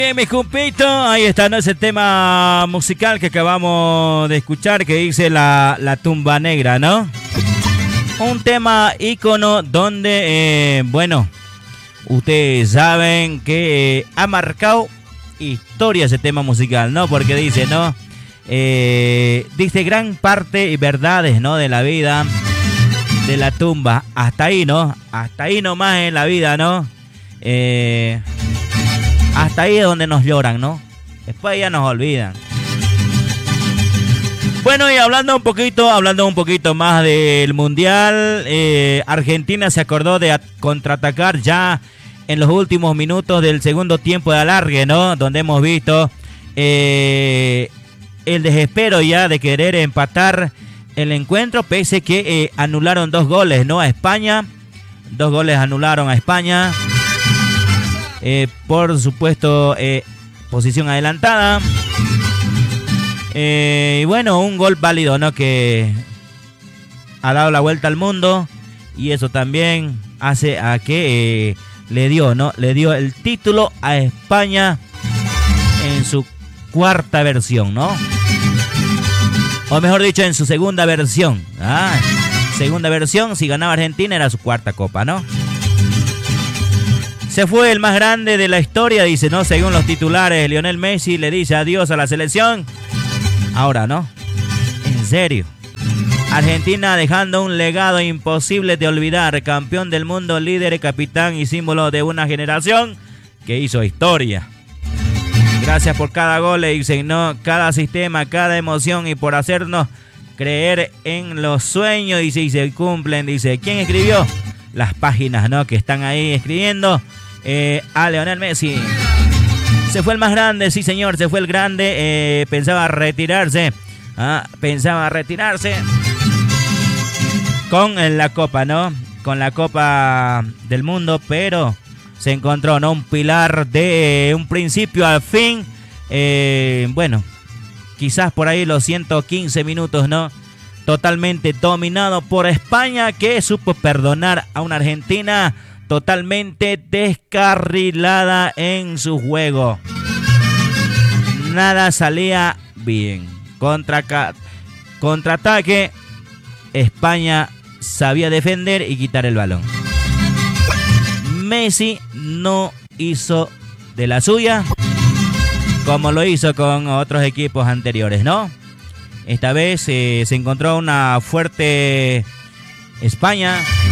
Bien, mis compitos, ahí está, ¿no? Ese tema musical que acabamos de escuchar que dice la tumba negra, ¿no? Un tema ícono donde, bueno, ustedes saben que ha marcado historia ese tema musical, ¿no? Porque dice, ¿no? Dice gran parte y verdades, ¿no? De la vida, de la tumba. Hasta ahí, ¿no? Hasta ahí nomás en la vida, ¿no? Hasta ahí es donde nos lloran, ¿no? Después ya nos olvidan. Bueno, y hablando un poquito más del Mundial, Argentina se acordó de contraatacar ya en los últimos minutos del segundo tiempo de alargue, ¿no? Donde hemos visto el desespero ya de querer empatar el encuentro, pese que anularon 2 goles, ¿no? A España. 2 goles anularon a España. Por supuesto, posición adelantada. Y bueno, un gol válido, ¿no? Que ha dado la vuelta al mundo. Y eso también hace a que le dio el título a España en su cuarta versión, ¿no? O mejor dicho, en su segunda versión. Segunda versión, si ganaba Argentina era su cuarta copa, ¿no? Se fue el más grande de la historia, dice, ¿no? Según los titulares, Lionel Messi le dice adiós a la selección. Ahora, ¿no? En serio. Argentina dejando un legado imposible de olvidar. Campeón del mundo, líder, capitán y símbolo de una generación que hizo historia. Gracias por cada gol, le dicen, ¿no? Cada sistema, cada emoción y por hacernos creer en los sueños, dice, y se cumplen, dice. ¿Quién escribió? Las páginas, ¿no? Que están ahí escribiendo. A Lionel Messi. Se fue el más grande, sí señor, se fue el grande. Pensaba retirarse. Pensaba retirarse con la copa, ¿no? Con la Copa del Mundo, pero se encontró, ¿no? Un pilar de un principio al fin. Bueno, quizás por ahí los 115 minutos, ¿no? Totalmente dominado por España, que supo perdonar a una Argentina totalmente descarrilada en su juego. Nada salía bien. Contraataque. España sabía defender y quitar el balón. Messi no hizo de la suya como lo hizo con otros equipos anteriores, ¿no? Esta vez se encontró una fuerte España